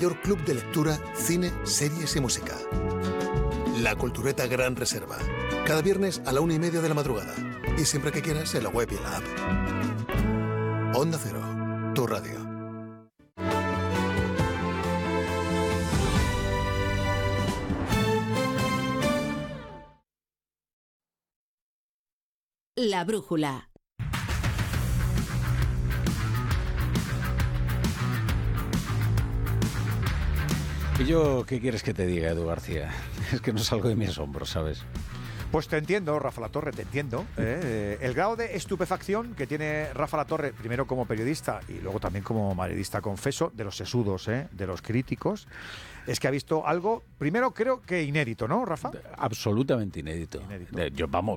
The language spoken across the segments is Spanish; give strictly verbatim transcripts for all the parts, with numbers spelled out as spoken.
mayor club de lectura, cine, series y música. La Cultureta Gran Reserva. Cada viernes a la una y media de la madrugada. Y siempre que quieras en la web y en la app. Onda Cero, tu radio. La brújula. ¿Y yo qué quieres que te diga, Edu García? Es que no salgo de mi asombro, ¿sabes? Pues te entiendo, Rafa Latorre, te entiendo. ¿eh? El grado de estupefacción que tiene Rafa Latorre, primero como periodista y luego también como madridista confeso, de los sesudos, ¿eh? de los críticos, es que ha visto algo, primero creo que inédito, ¿no, Rafa? Absolutamente inédito. Inédito. Yo, vamos,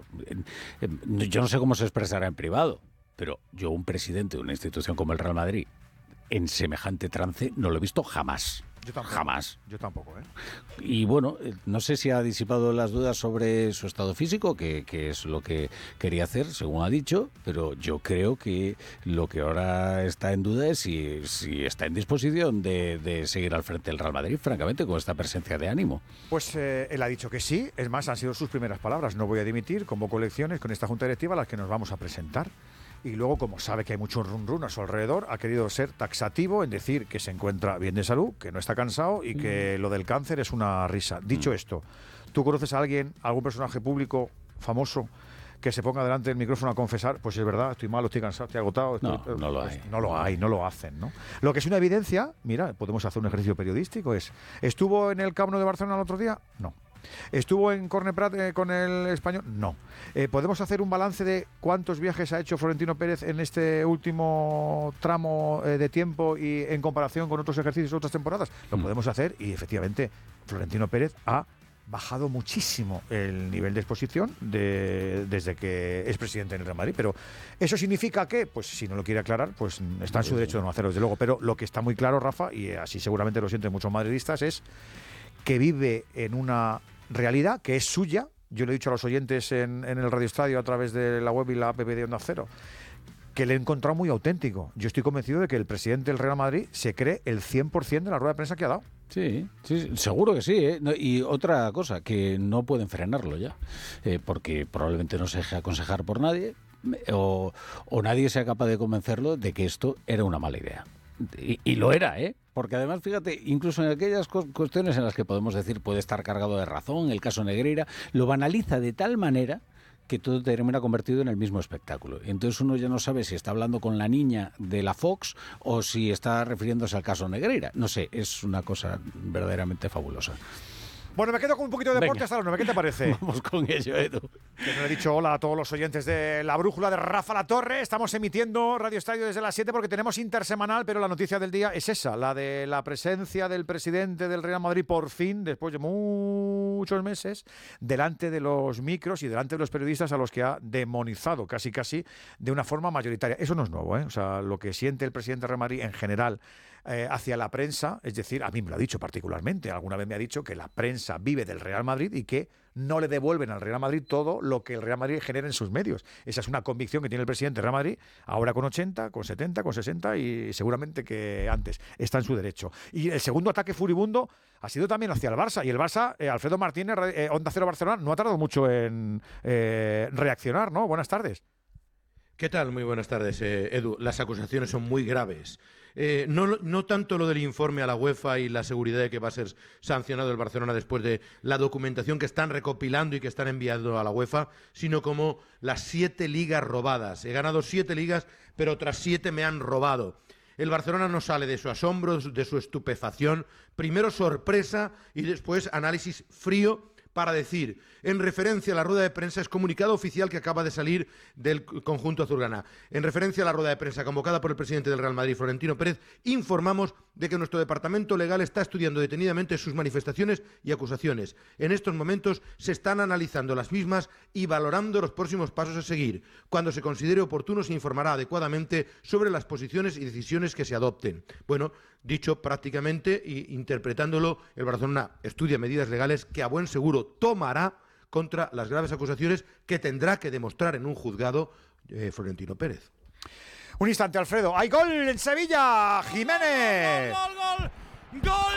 yo no sé cómo se expresará en privado, pero yo, un presidente de una institución como el Real Madrid, en semejante trance, no lo he visto jamás. Yo tampoco. Jamás. Yo tampoco, ¿eh? Y bueno, no sé si ha disipado las dudas sobre su estado físico, que, que es lo que quería hacer, según ha dicho, pero yo creo que lo que ahora está en duda es si, si está en disposición de, de seguir al frente del Real Madrid, francamente, con esta presencia de ánimo. Pues eh, él ha dicho que sí, es más, han sido sus primeras palabras. No voy a dimitir, convoco elecciones con esta junta directiva a las que nos vamos a presentar. Y luego, como sabe que hay mucho run run a su alrededor, ha querido ser taxativo en decir que se encuentra bien de salud, que no está cansado y que lo del cáncer es una risa. Dicho esto, ¿tú conoces a alguien, algún personaje público famoso que se ponga delante del micrófono a confesar? Pues es verdad, estoy malo, estoy cansado, estoy agotado. Estoy, no, no lo pues, hay. No lo hay, no lo hacen, ¿no? Lo que es una evidencia, mira, podemos hacer un ejercicio periodístico, es, ¿estuvo en el Camp Nou de Barcelona el otro día? No. ¿Estuvo en Corneprat eh, con el Español? No. Eh, ¿Podemos hacer un balance de cuántos viajes ha hecho Florentino Pérez en este último tramo eh, de tiempo y en comparación con otros ejercicios, otras temporadas? Lo mm. podemos hacer y efectivamente Florentino Pérez ha bajado muchísimo el nivel de exposición de, desde que es presidente en el Real Madrid, pero ¿eso significa que? Pues si no lo quiere aclarar, pues está en su derecho de no hacerlo, desde luego, pero lo que está muy claro, Rafa, y así seguramente lo sienten muchos madridistas, es que vive en una realidad que es suya. Yo le he dicho a los oyentes en, en el Radio Estadio a través de la web y la app de Onda Cero que le he encontrado muy auténtico. Yo estoy convencido de que el presidente del Real Madrid se cree el cien por ciento de la rueda de prensa que ha dado. Sí, sí, seguro que sí, ¿eh? No, y otra cosa, que no pueden frenarlo ya, eh, porque probablemente no se deje aconsejar por nadie o, o nadie sea capaz de convencerlo de que esto era una mala idea. Y, y lo era, ¿eh? Porque además, fíjate, incluso en aquellas cu- cuestiones en las que podemos decir puede estar cargado de razón, el caso Negreira, lo banaliza de tal manera que todo termina convertido en el mismo espectáculo. Entonces uno ya no sabe si está hablando con la niña de la Fox o si está refiriéndose al caso Negreira. No sé, es una cosa verdaderamente fabulosa. Bueno, me quedo con un poquito de deporte Venga. hasta las nueve. ¿Qué te parece? Vamos con ello, Edu. Que no he dicho hola a todos los oyentes de La Brújula de Rafa Latorre. Estamos emitiendo Radio Estadio desde las siete porque tenemos intersemanal, pero la noticia del día es esa, la de la presencia del presidente del Real Madrid por fin, después de muchos meses, delante de los micros y delante de los periodistas a los que ha demonizado casi casi de una forma mayoritaria. Eso no es nuevo, ¿eh? O sea, lo que siente el presidente del Real Madrid en general eh, hacia la prensa, es decir, a mí me lo ha dicho particularmente, alguna vez me ha dicho que la prensa vive del Real Madrid y que no le devuelven al Real Madrid todo lo que el Real Madrid genera en sus medios. Esa es una convicción que tiene el presidente del Real Madrid, ahora con ochenta, con setenta, con sesenta y seguramente que antes. Está en su derecho. Y el segundo ataque furibundo ha sido también hacia el Barça. Y el Barça, eh, Alfredo Martínez, eh, Onda Cero Barcelona, no ha tardado mucho en eh, reaccionar, ¿no? Buenas tardes. ¿Qué tal? Muy buenas tardes, eh, Edu. Las acusaciones son muy graves. Eh, no, no tanto lo del informe a la UEFA y la seguridad de que va a ser sancionado el Barcelona después de la documentación que están recopilando y que están enviando a la UEFA, sino como las siete ligas robadas. He ganado siete ligas, pero otras siete me han robado. El Barcelona no sale de su asombro, de su estupefacción. Primero sorpresa y después análisis frío para decir, en referencia a la rueda de prensa, es comunicado oficial que acaba de salir del conjunto azulgrana. En referencia a la rueda de prensa convocada por el presidente del Real Madrid, Florentino Pérez, informamos de que nuestro departamento legal está estudiando detenidamente sus manifestaciones y acusaciones. En estos momentos se están analizando las mismas y valorando los próximos pasos a seguir. Cuando se considere oportuno se informará adecuadamente sobre las posiciones y decisiones que se adopten. Bueno, dicho prácticamente y interpretándolo, el Barcelona estudia medidas legales que a buen seguro tomará contra las graves acusaciones que tendrá que demostrar en un juzgado eh, Florentino Pérez. Un instante, Alfredo. ¡Hay gol en Sevilla! ¡Jiménez! ¡Gol, gol, gol! ¡Gol